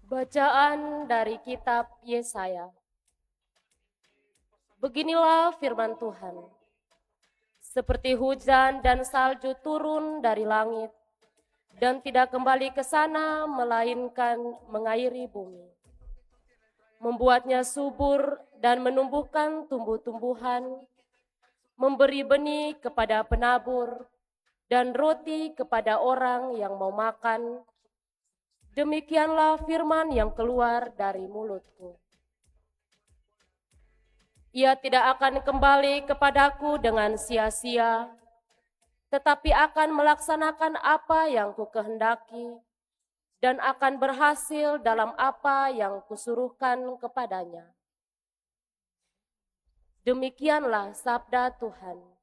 Bacaan dari kitab Yesaya. Beginilah firman Tuhan. Seperti hujan dan salju turun dari langit dan tidak kembali ke sana melainkan mengairi bumi, membuatnya subur dan menumbuhkan tumbuh-tumbuhan, memberi benih kepada penabur dan roti kepada orang yang mau makan. Demikianlah firman yang keluar dari mulutku. Ia tidak akan kembali kepadaku dengan sia-sia, tetapi akan melaksanakan apa yang kukehendaki dan akan berhasil dalam apa yang kusuruhkan kepadanya. Demikianlah sabda Tuhan.